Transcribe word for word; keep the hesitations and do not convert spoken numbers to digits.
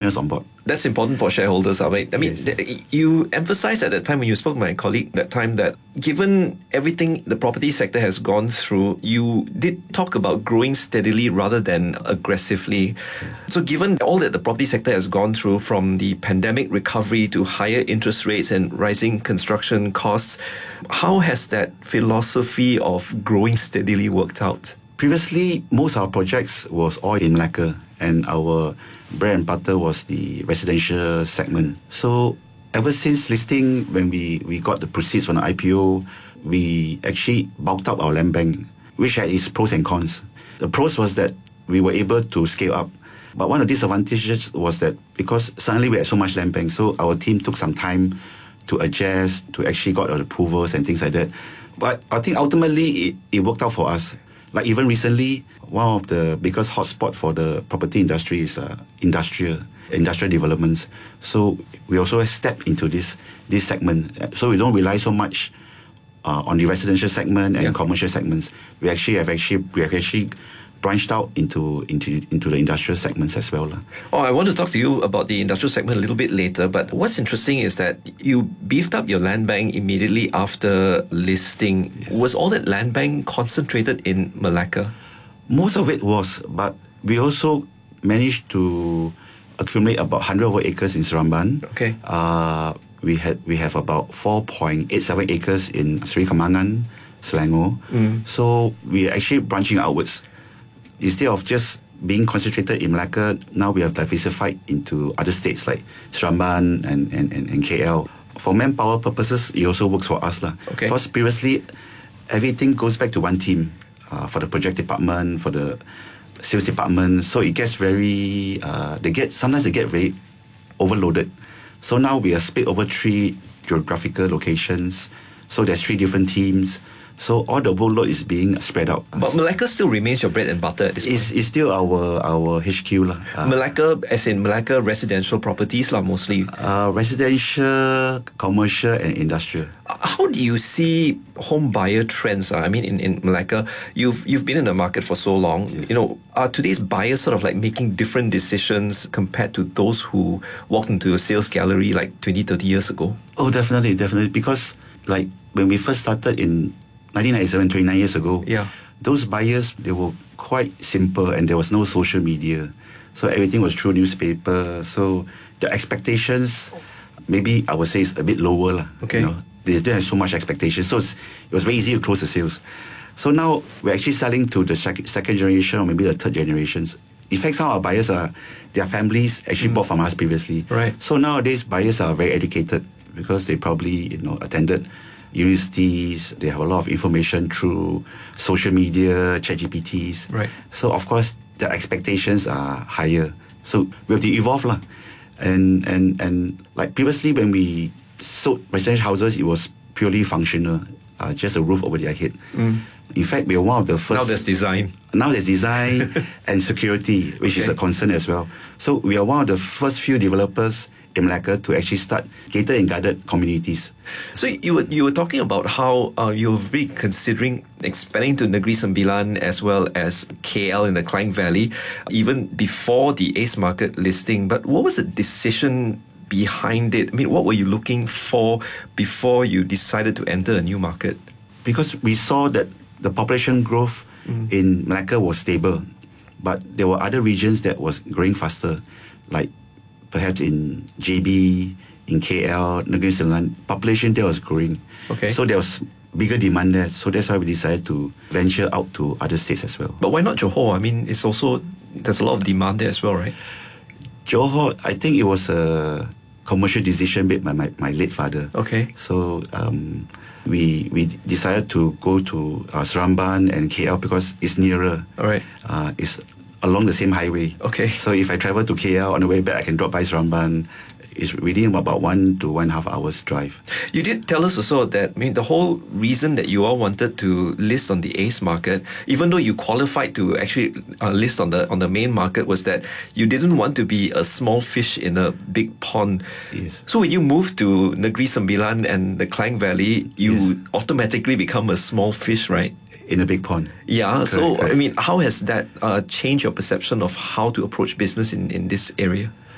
partners on board. That's important for shareholders, right? I mean, Yes. th- you emphasized at that time when you spoke to my colleague that time that given everything the property sector has gone through, you did talk about growing steadily rather than aggressively. So given all that the property sector has gone through, from the pandemic recovery to higher interest rates and rising construction costs, how has that philosophy of growing steadily worked out? Previously, most of our projects was all in Malacca, and our bread and butter was the residential segment. So ever since listing, when we, we got the proceeds from the I P O, we actually bulked up our land bank, which had its pros and cons. The pros was that we were able to scale up. But one of the disadvantages was that because suddenly we had so much land bank, so our team took some time to adjust, to actually got our approvals and things like that. But I think ultimately it, it worked out for us. Like even recently, one of the biggest hotspot for the property industry is uh, industrial industrial developments. So we also step into this this segment. So we don't rely so much uh, on the residential segment and yeah. commercial segments. We actually have actually we have actually branched out into into into the industrial segments as well. Oh, I want to talk to you about the industrial segment a little bit later, but what's interesting is that you beefed up your land bank immediately after listing. Yes. Was all that land bank concentrated in Malacca? Most of it was, but we also managed to accumulate about one hundred over acres in Seremban. Okay. Uh, we had we have about four point eight seven acres in Seri Kembangan, Selangor. Mm. So we are actually branching outwards. Instead of just being concentrated in Malacca, now we have diversified into other states like Seremban and, and, and, and K L. For manpower purposes, it also works for us. lah. Okay. Because previously, everything goes back to one team. Uh, for the project department, for the sales department. So it gets very, uh, they get, sometimes they get very overloaded. So now we are split over three geographical locations. So there's three different teams. So all the workload is being spread out. But Malacca still remains your bread and butter at this point. It's, it's still our our H Q lah. Uh, Malacca, as in Malacca residential properties lah, mostly. uh, residential, commercial and industrial. How do you see home buyer trends? Uh? I mean, in, in Malacca, you've you've been in the market for so long. Yes. You know, are today's buyers sort of like making different decisions compared to those who walked into a sales gallery like twenty, thirty years ago? Oh, definitely, definitely. Because like when we first started in nineteen ninety-seven, twenty-nine years ago, Yeah. those buyers, they were quite simple and there was no social media. So everything was through newspaper. So the expectations, maybe I would say, is a bit lower. lah. Okay. You know, they don't have so much expectation. So it's, it was very easy to close the sales. So now we're actually selling to the sec- second generation or maybe the third generations. In fact, some of our buyers are, their families actually bought from us previously. Right. So nowadays, buyers are very educated because they probably, you know, attended universities. They have a lot of information through social media, ChatGPTs. Right. So of course, the expectations are higher. So we have to evolve lah. And and and like previously when we sold residential houses, it was purely functional, uh, just a roof over their head. Mm. In fact, we are one of the first. Now there's design. Now there's design and security, which is Okay. a concern as well. So we are one of the first few developers in Malacca to actually start gated and guarded communities. So you were you were talking about how uh, you've been considering expanding to Negeri Sembilan as well as K L in the Klang Valley, even before the Ace Market listing. But what was the decision behind it? I mean, what were you looking for before you decided to enter a new market? Because we saw that the population growth Mm. in Malacca was stable, but there were other regions that was growing faster, like perhaps in J B, in K L, Negeri Sembilan, population there was growing. Okay. So there was bigger demand there. So that's why we decided to venture out to other states as well. But why not Johor? I mean, it's also, there's a lot of demand there as well, right? Johor, I think it was a commercial decision made by my, my late father. Okay. So um, we we decided to go to uh, Seremban and K L because it's nearer. All right. Uh, it's along the same highway. Okay. So if I travel to K L on the way back, I can drop by Seremban. It's within about one to one and a half hours drive. You did tell us also that, I mean, the whole reason that you all wanted to list on the Ace Market, even though you qualified to actually uh, list on the on the main market, was that you didn't want to be a small fish in a big pond. Yes. So when you moved to Negeri Sembilan and the Klang Valley, you Yes. automatically become a small fish, right? In a big pond. Yeah. Correct, so correct. I mean, how has that uh, changed your perception of how to approach business in, in this area?